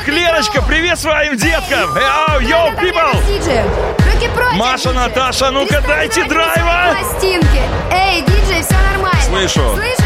Ох, Леночка, привет своим деткам! Йоу, people! Руки прочь! Маша, Наташа, ну-ка дайте драйва! Пластинки! Эй, диджей, все нормально! Слышу. Слышишь?